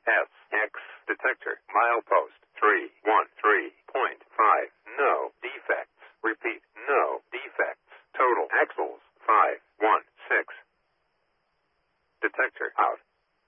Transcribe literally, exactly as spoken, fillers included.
S X detector. Milepost three one three point five. No defects. Repeat, no defects. Total axles five one six. Detector out.